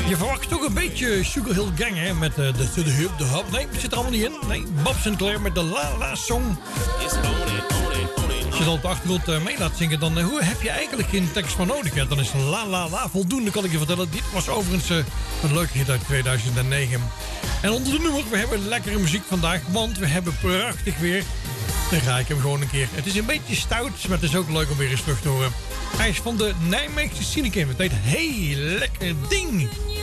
Je verwacht toch een beetje Sugar Hill Gang, hè? Met de Hip, de Hop. Nee, het zit er allemaal niet in. Nee, Bob Sinclair met de La La Song. Als je dan op de achtergrond mee laat zingen, dan hoe heb je eigenlijk geen tekst voor nodig. Hè? Dan is La La La voldoende, kan ik je vertellen. Dit was overigens een leuke hit uit 2009. En onder de noemer, we hebben lekkere muziek vandaag, want we hebben prachtig weer. Dan ga ik hem gewoon een keer. Het is een beetje stout, maar het is ook leuk om weer eens terug te horen. Hij is van de Nijmeegse Cinecam. Het heet Hey Lekker Ding.